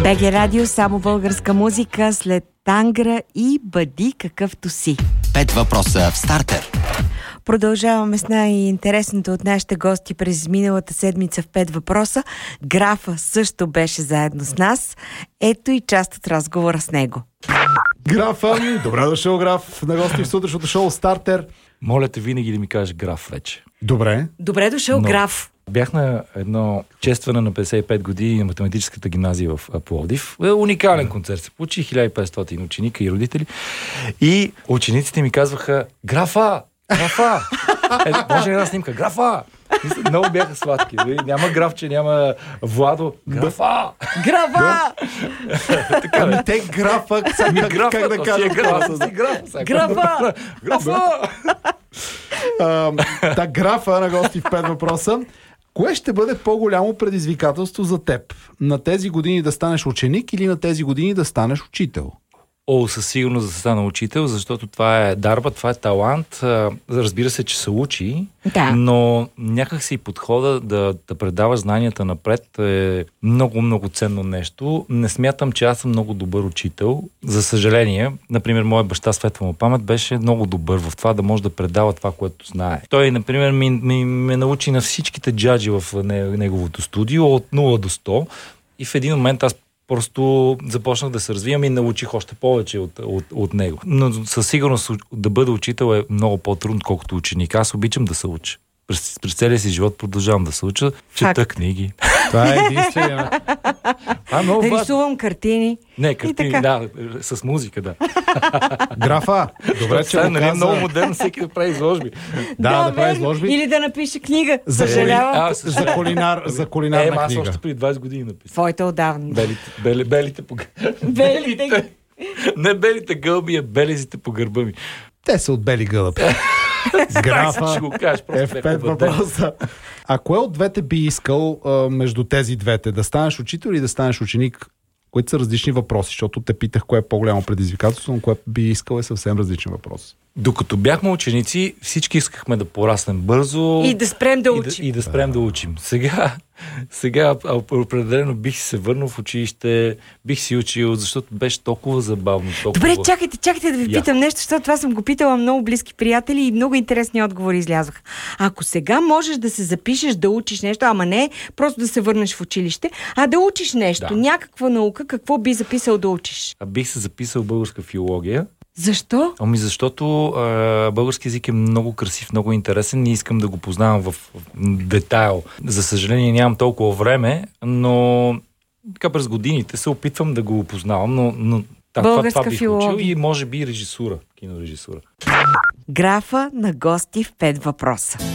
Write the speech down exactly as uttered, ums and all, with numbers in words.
БГ Радио, само българска музика след Тангра и Бъди какъвто си. Пет въпроса в стартер. Продължаваме с най-интересното от нашите гости през миналата седмица в Пет въпроса. Графа също беше заедно с нас. Ето и част от разговора с него. Графа, добре дошъл, Граф, на гости в сутрешното шоу Стартер. Моля те винаги да ми кажеш Граф вече. Добре. Добре дошъл, Но Граф. Бях на едно честване на петдесет и пет години на математическата гимназия в Пловдив. Уникален концерт се получи, хиляда и петстотин ученика и родители. И учениците ми казваха: Графа! Графа! Е, може една снимка. Графа! Мисля, много бяха сладки. Няма Графче, няма Владо. Графа! Графа! Така, Ами те Графа, как, как, Графа, как да то кажа си е Граф, си Граф. Графа! Графа! А, Та Графа на гости в Пет въпроса. Кое ще бъде по-голямо предизвикателство за теб? На тези години да станеш ученик или на тези години да станеш учител? О, със сигурност да стана учител, защото това е дарба, това е талант. Разбира се, че се учи, Да. но някак си подхода да, да предаваш знанията напред е много, много ценно нещо. Не смятам, че аз съм много добър учител. За съжаление, например, моят баща, светла му памет, беше много добър в това да може да предава това, което знае. Той, например, ми, ми, ме научи на всичките джаджи в неговото студио от нула до сто и в един момент аз просто започнах да се развивам и научих още повече от, от, от него. Но със сигурност да бъда учител е много по-трудно, колкото ученик. Аз обичам да се уча. През, през целия си живот продължавам да се уча. Чета книги. Това е единствено. А, много важно. Рисувам картини. Не, картини, така. да, с музика, да. Графа, добре, че Сега, го нали, е каза. много модерно всеки да прави изложби. Да, да прави верно. изложби. Или да напише книга. За, Съжалявам. А, за, кулинар, за Е, кулинарна аз книга. още преди двайсет години написах. Твоите отдавна. Белите, бели, белите по... Белите. Не белите гълби, а белезите по гърба ми. Те са от бели гълъб. Ще Графа го кажеш, просто е в бях Пет убеден. въпроса. А кое от двете би искал а, между тези двете? Да станеш учител или да станеш ученик? Които са различни въпроси, защото те питах кое е по-голямо предизвикателство, но кое би искал е съвсем различен въпрос. Докато бяхме ученици, всички искахме да пораснем бързо И да спрем да и учим. да, и да спрем да учим. Сега, сега определено бих се върнал в училище, бих си учил, защото беше толкова забавно. Толкова... Добре, чакайте, чакайте да ви Я. питам нещо, защото това съм го питала много близки приятели и много интересни отговори излязоха. Ако сега можеш да се запишеш да учиш нещо, ама не просто да се върнеш в училище, а да учиш нещо, Да. някаква наука, какво би записал да учиш? А бих се записал българска филология. Защо? Ами защото а, български език е много красив, много интересен и искам да го познавам в, в детайл. За съжаление нямам толкова време, но така през годините се опитвам да го опознавам, но, но да, това, Българска това бих филология. учил и може би режисура, кинорежисура. Графа на гости в Пет въпроса.